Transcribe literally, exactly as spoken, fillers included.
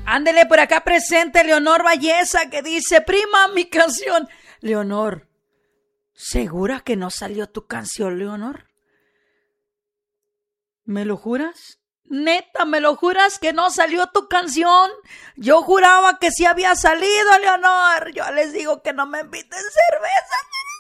Ándele por acá presente Leonor Valleza que dice, prima, mi canción. Leonor, ¿segura que no salió tu canción, Leonor? ¿Me lo juras? Neta, ¿me lo juras que no salió tu canción? Yo juraba que sí había salido, Leonor. Yo les digo que no me inviten cerveza.